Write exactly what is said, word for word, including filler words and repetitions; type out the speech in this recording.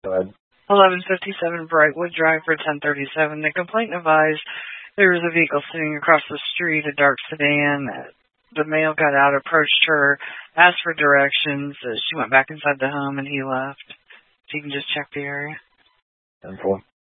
Go ahead. eleven fifty-seven Brightwood Drive for ten thirty-seven. The complainant advised there was a vehicle sitting across the street, a dark sedan. The male got out, approached her, asked for directions. She went back inside the home and he left. So you can just check the area. ten four.